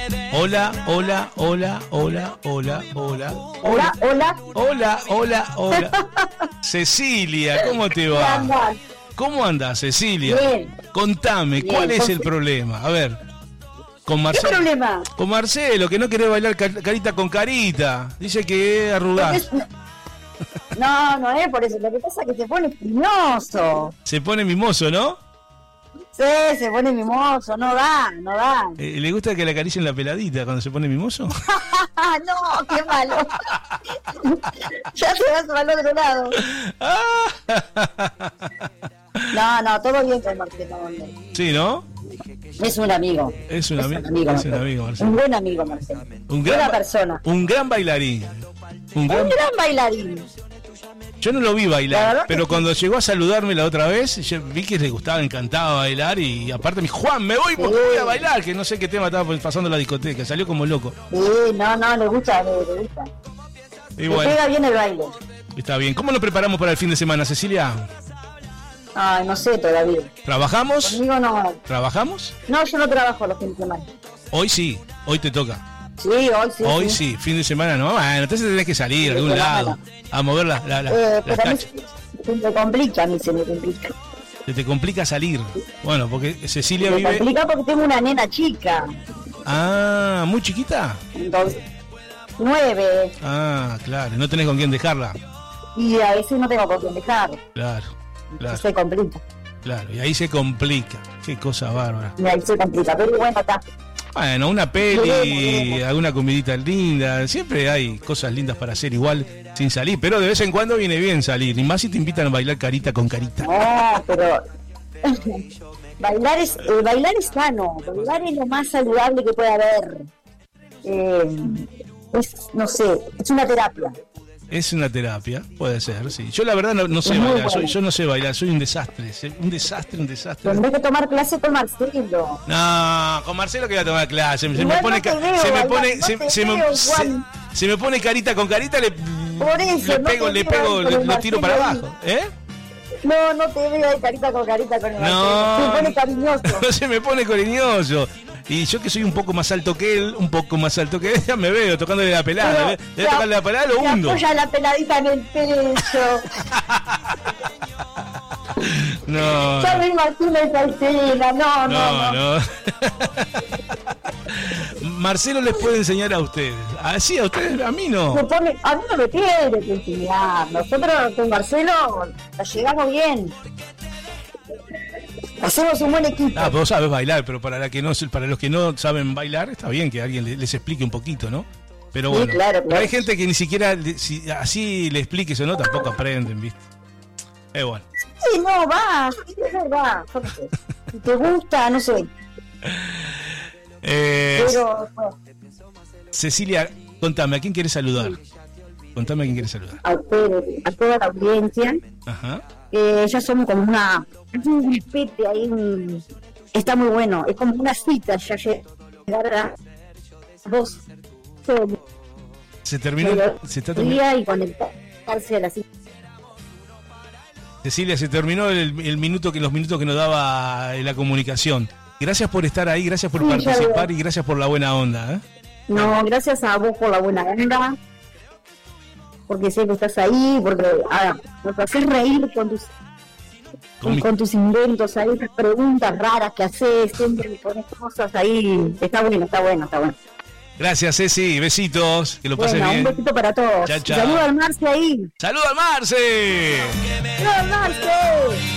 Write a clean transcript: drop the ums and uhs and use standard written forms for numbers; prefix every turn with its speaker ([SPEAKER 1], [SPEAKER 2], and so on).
[SPEAKER 1] Hola, hola, hola, hola, hola, hola.
[SPEAKER 2] Hola, hola.
[SPEAKER 1] Hola, hola, hola. Cecilia, ¿cómo te va? ¿Cómo andás, Cecilia?
[SPEAKER 2] Bien.
[SPEAKER 1] Contame,
[SPEAKER 2] Bien,
[SPEAKER 1] ¿cuál es el
[SPEAKER 2] entonces-
[SPEAKER 1] problema? A ver. Con Marcelo.
[SPEAKER 2] ¿Qué problema?
[SPEAKER 1] Con Marcelo, que no querés bailar carita con carita. Dice que arrugás.
[SPEAKER 2] No, no es por eso. Lo que pasa es que se pone espinoso.
[SPEAKER 1] Se pone mimoso, ¿no?
[SPEAKER 2] Sí, se pone mimoso. No da, no da.
[SPEAKER 1] ¿Le gusta que le acaricien la peladita cuando se pone mimoso?
[SPEAKER 2] No, qué malo. Ya se vas para el otro lado. No, todo bien con Marcelo.
[SPEAKER 1] Sí, ¿no?
[SPEAKER 2] Es un amigo.
[SPEAKER 1] Es un amigo, Marcelo.
[SPEAKER 2] Un buen amigo, Marcelo. Buena persona.
[SPEAKER 1] Un gran bailarín. Un gran
[SPEAKER 2] bailarín.
[SPEAKER 1] Yo no lo vi
[SPEAKER 2] La
[SPEAKER 1] bailar,
[SPEAKER 2] verdad
[SPEAKER 1] pero
[SPEAKER 2] que
[SPEAKER 1] cuando llegó a saludarme la otra vez, yo vi que le gustaba, encantaba bailar y aparte me dijo, Juan, me voy porque voy a bailar, que no sé qué tema estaba pasando en la discoteca, salió como loco.
[SPEAKER 2] Sí, no, le gusta, le gusta.
[SPEAKER 1] Y
[SPEAKER 2] Le
[SPEAKER 1] bueno,
[SPEAKER 2] pega bien el baile.
[SPEAKER 1] está bien. ¿Cómo nos preparamos para el fin de semana, Cecilia?
[SPEAKER 2] Ay, no sé todavía.
[SPEAKER 1] ¿Trabajamos?
[SPEAKER 2] Conmigo no.
[SPEAKER 1] ¿Trabajamos?
[SPEAKER 2] No, yo no trabajo los fines de semana.
[SPEAKER 1] Hoy sí, hoy te toca.
[SPEAKER 2] Sí, hoy sí.
[SPEAKER 1] Hoy sí, fin de semana no. Bueno, entonces tenés que salir a algún
[SPEAKER 2] Fin de
[SPEAKER 1] lado, a mover las
[SPEAKER 2] pero a mí
[SPEAKER 1] tachas.
[SPEAKER 2] se me complica, a mí se me complica.
[SPEAKER 1] Se te complica salir. Bueno, porque Cecilia
[SPEAKER 2] Se me
[SPEAKER 1] vive...
[SPEAKER 2] complica porque tengo una nena chica.
[SPEAKER 1] Ah, ¿muy chiquita?
[SPEAKER 2] Entonces, 9.
[SPEAKER 1] Ah, claro, no tenés con quién dejarla.
[SPEAKER 2] Y a veces no tengo por quién dejar.
[SPEAKER 1] Claro, claro,
[SPEAKER 2] Se complica.
[SPEAKER 1] claro. Y ahí se complica. Qué cosa bárbara.
[SPEAKER 2] Y ahí se complica. Pero bueno, está.
[SPEAKER 1] Bueno, una peli,
[SPEAKER 2] Veremos.
[SPEAKER 1] alguna comidita linda. Siempre hay cosas lindas para hacer igual sin salir. Pero de vez en cuando viene bien salir. Y más si te invitan a bailar carita con carita.
[SPEAKER 2] No, pero bailar es sano, bailar es lo más saludable que puede haber. No sé, es una terapia.
[SPEAKER 1] Es una terapia, puede ser, sí. Yo la verdad no sé
[SPEAKER 2] Es muy
[SPEAKER 1] bailar,
[SPEAKER 2] bueno.
[SPEAKER 1] yo no sé bailar, soy un desastre, un desastre.
[SPEAKER 2] Tendrás que tomar clase con Marcelo.
[SPEAKER 1] No, con Marcelo que voy a tomar clase. Se me
[SPEAKER 2] Igual
[SPEAKER 1] pone,
[SPEAKER 2] no te veo,
[SPEAKER 1] se me
[SPEAKER 2] bailar,
[SPEAKER 1] pone,
[SPEAKER 2] no
[SPEAKER 1] se,
[SPEAKER 2] te
[SPEAKER 1] se me,
[SPEAKER 2] veo,
[SPEAKER 1] se-
[SPEAKER 2] Juan.
[SPEAKER 1] se me pone carita con carita,
[SPEAKER 2] Por eso,
[SPEAKER 1] le
[SPEAKER 2] no
[SPEAKER 1] pego,
[SPEAKER 2] te
[SPEAKER 1] le
[SPEAKER 2] veo
[SPEAKER 1] pego,
[SPEAKER 2] ahí con el
[SPEAKER 1] lo tiro para
[SPEAKER 2] Marcelo
[SPEAKER 1] abajo, ¿eh?
[SPEAKER 2] No te veo de carita con el Marcelo. Se pone cariñoso.
[SPEAKER 1] No se me pone cariñoso. Y yo que soy un poco más alto que él, ya me veo tocándole la pelada. Le tocarle la pelada, lo
[SPEAKER 2] Se
[SPEAKER 1] hundo.
[SPEAKER 2] apoya la peladita en el pecho.
[SPEAKER 1] No,
[SPEAKER 2] Yo me imagino esa escena. No.
[SPEAKER 1] Marcelo les puede enseñar a ustedes. Así a ustedes, a mí no.
[SPEAKER 2] A mí no me tiene que enseñar. Nosotros con Marcelo la llegamos bien. Hacemos un buen equipo.
[SPEAKER 1] Ah, vos sabés bailar, pero para los que no saben bailar, está bien que alguien les explique un poquito, ¿no? Pero
[SPEAKER 2] Sí,
[SPEAKER 1] bueno,
[SPEAKER 2] claro.
[SPEAKER 1] pero hay gente que ni siquiera, si así le expliques o no, tampoco aprenden, ¿viste? Bueno.
[SPEAKER 2] Sí, no, va. Yo no sé. Si te gusta, no sé. Pero, bueno,
[SPEAKER 1] Cecilia, contame, ¿a quién quieres saludar? Contame a quién quieres saludar.
[SPEAKER 2] a ustedes, a toda la audiencia.
[SPEAKER 1] Ajá.
[SPEAKER 2] Ya somos como un grupete ahí. Está muy bueno. Es como una cita ya llegar a dos.
[SPEAKER 1] Se terminó. Se está terminando.
[SPEAKER 2] Día y conectarse a la cita.
[SPEAKER 1] Cecilia, se terminó los minutos que nos daba la comunicación. Gracias por estar ahí, gracias por
[SPEAKER 2] Sí,
[SPEAKER 1] participar y gracias por la buena onda.
[SPEAKER 2] No, gracias a vos por la buena onda. Porque sé que estás ahí, porque nos haces reír con tus inventos ahí, tus preguntas raras que haces, siempre me pones cosas ahí. Está bueno.
[SPEAKER 1] Gracias, Ceci, besitos, que lo pases
[SPEAKER 2] Bueno,
[SPEAKER 1] bien.
[SPEAKER 2] un besito para todos.
[SPEAKER 1] Chao, chao.
[SPEAKER 2] Saluda al Marce ahí.
[SPEAKER 1] ¡Saluda al Marce!
[SPEAKER 2] ¡Saluda al Marce!